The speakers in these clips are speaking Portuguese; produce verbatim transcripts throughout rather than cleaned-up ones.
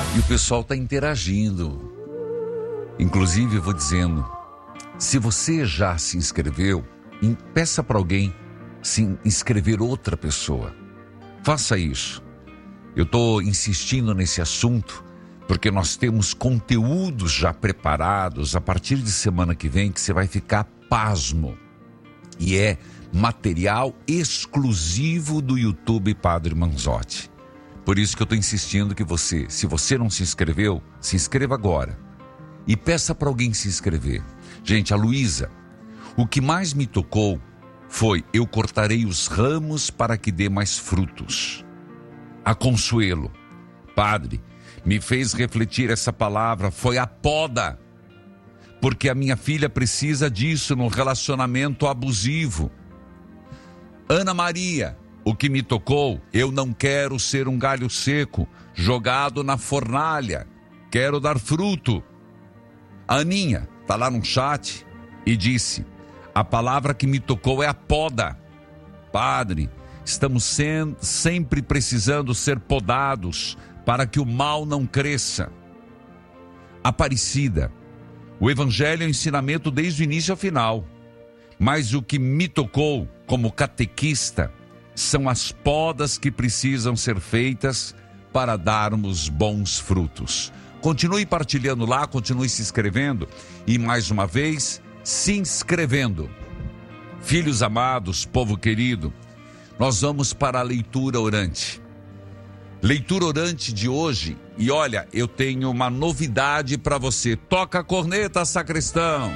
E o pessoal está interagindo. Inclusive, eu vou dizendo, se você já se inscreveu, peça para alguém se inscrever outra pessoa. Faça isso. Eu estou insistindo nesse assunto porque nós temos conteúdos já preparados a partir de semana que vem que você vai ficar pasmo. E é material exclusivo do YouTube Padre Manzotti. Por isso que eu estou insistindo que você, se você não se inscreveu, se inscreva agora. E peça para alguém se inscrever. Gente, a Luísa, o que mais me tocou foi: eu cortarei os ramos para que dê mais frutos. A Consuelo, padre, me fez refletir essa palavra, foi a poda. Porque a minha filha precisa disso no relacionamento abusivo. Ana Maria, o que me tocou: eu não quero ser um galho seco, jogado na fornalha. Quero dar fruto. A Aninha está lá no chat e disse: a palavra que me tocou é a poda. Padre, estamos sem, sempre precisando ser podados para que o mal não cresça. Aparecida, o evangelho é um ensinamento desde o início ao final. Mas o que me tocou como catequista são as podas que precisam ser feitas para darmos bons frutos. Continue partilhando lá, continue se inscrevendo e, mais uma vez, se inscrevendo. Filhos amados, povo querido, nós vamos para a leitura orante. Leitura orante de hoje, e olha, eu tenho uma novidade para você. Toca a corneta, sacristão.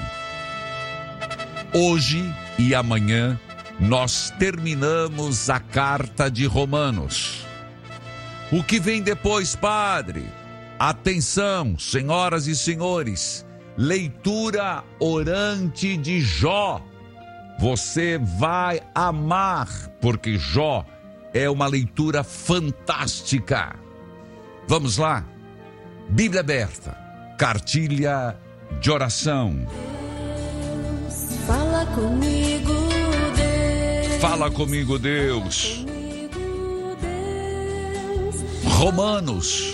Hoje e amanhã nós terminamos a carta de Romanos. O que vem depois, padre? Atenção, senhoras e senhores, leitura orante de Jó. Você vai amar, porque Jó é uma leitura fantástica. Vamos lá? Bíblia aberta, cartilha de oração. Deus, fala comigo, Deus. Fala comigo, Deus. Comigo, Deus. Romanos,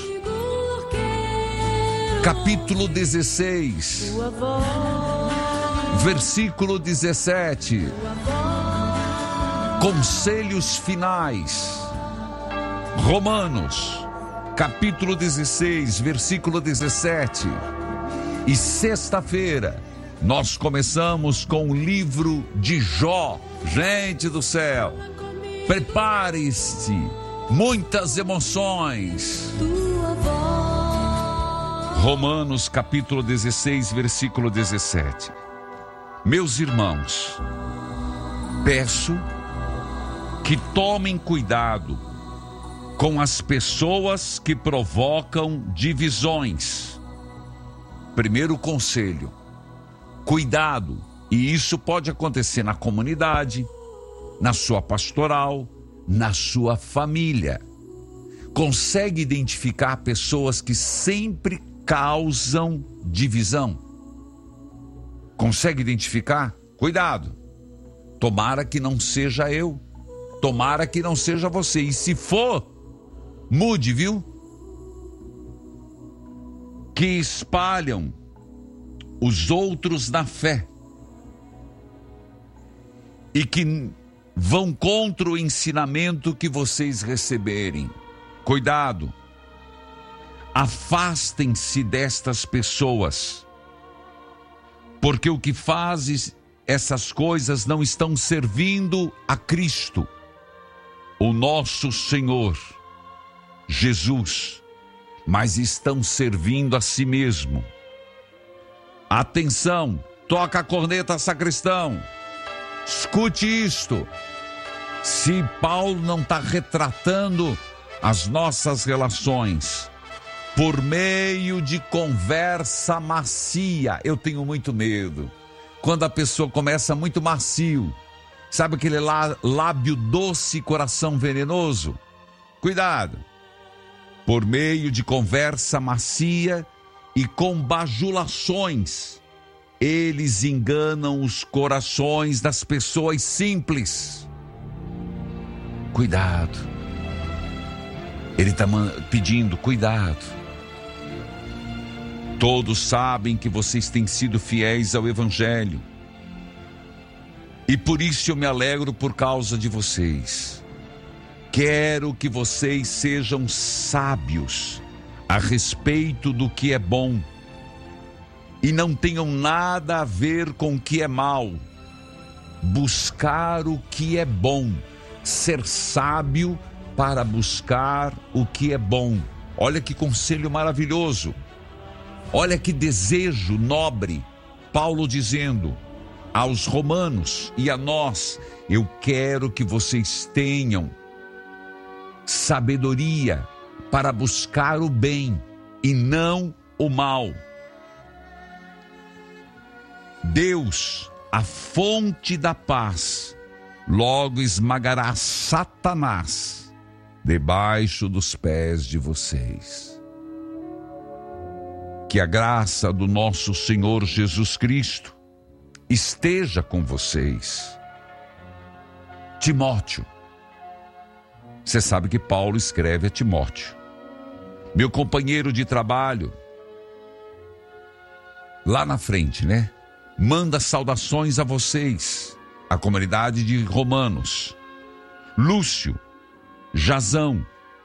capítulo dezesseis, Tua voz, versículo dezessete. Conselhos finais. Romanos, capítulo dezesseis, versículo dezessete. E sexta-feira nós começamos com o livro de Jó. Gente do céu, prepare-se, muitas emoções. tua voz. Romanos, capítulo dezesseis, versículo dezessete. Meus irmãos, peço que tomem cuidado com as pessoas que provocam divisões. Primeiro conselho: cuidado, e isso pode acontecer na comunidade, na sua pastoral, na sua família. Consegue identificar pessoas que sempre causam divisão? Consegue identificar? Cuidado, tomara que não seja eu. Tomara que não seja você. E se for, mude, viu? Que espalham os outros na fé e que vão contra o ensinamento que vocês receberem. Cuidado. Afastem-se destas pessoas, porque o que fazem essas coisas não estão servindo a Cristo, o nosso Senhor Jesus, mas estão servindo a si mesmo. Atenção, toca a corneta, sacristão. Escute isto. Se Paulo não está retratando as nossas relações por meio de conversa macia, eu tenho muito medo quando a pessoa começa muito macio. Sabe aquele lá, lábio doce, coração venenoso? Cuidado. Por meio de conversa macia e com bajulações, eles enganam os corações das pessoas simples. Cuidado. Ele está pedindo cuidado. Todos sabem que vocês têm sido fiéis ao Evangelho. E por isso eu me alegro por causa de vocês. Quero que vocês sejam sábios a respeito do que é bom e não tenham nada a ver com o que é mal. Buscar o que é bom, ser sábio para buscar o que é bom. Olha que conselho maravilhoso, olha que desejo nobre. Paulo dizendo aos romanos e a nós: eu quero que vocês tenham sabedoria para buscar o bem e não o mal. Deus, a fonte da paz, logo esmagará Satanás debaixo dos pés de vocês. Que a graça do nosso Senhor Jesus Cristo esteja com vocês. Timóteo. Você sabe que Paulo escreve a Timóteo, meu companheiro de trabalho, lá na frente, né? Manda saudações a vocês, a comunidade de Romanos. Lúcio, Jasão,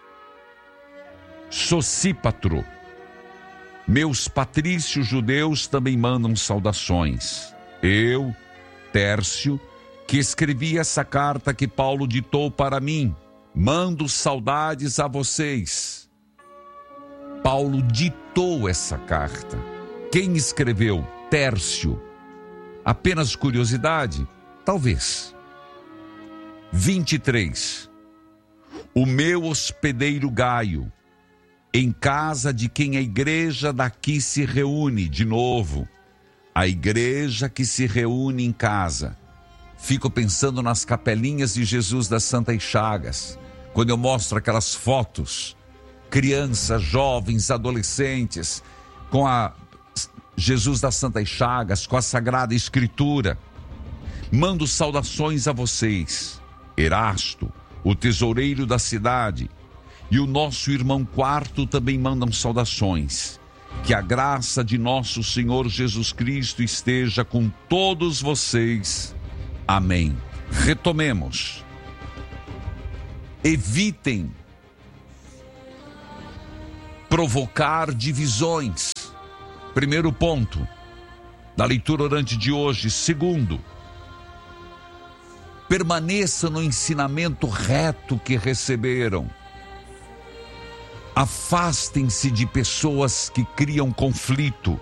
Sosípatro, meus patrícios judeus também mandam saudações. Eu, Tércio, que escrevi essa carta que Paulo ditou para mim, mando saudades a vocês. Paulo ditou essa carta. Quem escreveu? Tércio. Apenas curiosidade? Talvez. vinte e três. O meu hospedeiro Gaio, em casa de quem a igreja daqui se reúne, de novo, a igreja que se reúne em casa. Fico pensando nas capelinhas de Jesus das Santas Chagas, quando eu mostro aquelas fotos, crianças, jovens, adolescentes, com a Jesus das Santas Chagas, com a Sagrada Escritura. Mando saudações a vocês, Erasto, o tesoureiro da cidade, e o nosso irmão Quarto também mandam saudações. Que a graça de nosso Senhor Jesus Cristo esteja com todos vocês. Amém. Retomemos. Evitem provocar divisões. Primeiro ponto da leitura orante de hoje. Segundo, permaneça no ensinamento reto que receberam. Afastem-se de pessoas que criam conflito.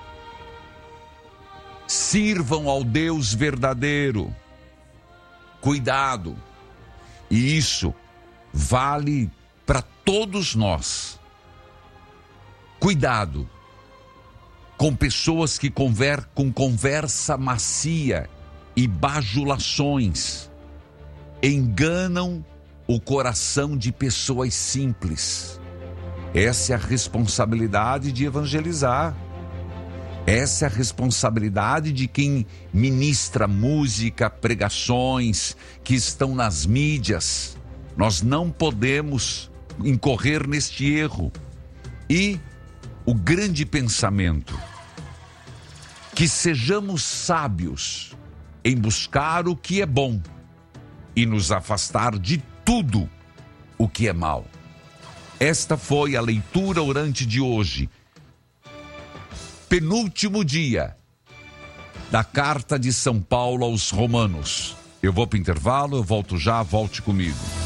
Sirvam ao Deus verdadeiro. Cuidado. E isso vale para todos nós. Cuidado com pessoas que conver, com conversa macia e bajulações enganam o coração de pessoas simples. Essa é a responsabilidade de evangelizar. Essa é a responsabilidade de quem ministra música, pregações, que estão nas mídias. Nós não podemos incorrer neste erro. E o grande pensamento: que sejamos sábios em buscar o que é bom e nos afastar de tudo o que é mal. Esta foi a leitura orante de hoje, penúltimo dia da carta de São Paulo aos Romanos. Eu vou para o intervalo, eu volto já, volte comigo.